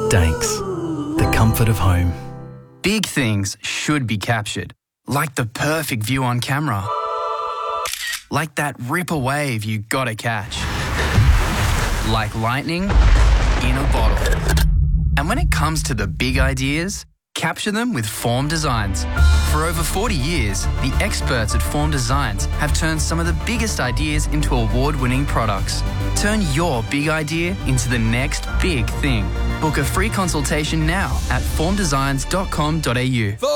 Danks, the comfort of home. Big things should be captured, like the perfect view on camera. Like that ripper wave you gotta catch. Like lightning in a bottle. And when it comes to the big ideas, capture them with Form Designs. For over 40 years, the experts at Form Designs have turned some of the biggest ideas into award-winning products. Turn your big idea into the next big thing. Book a free consultation now at formdesigns.com.au.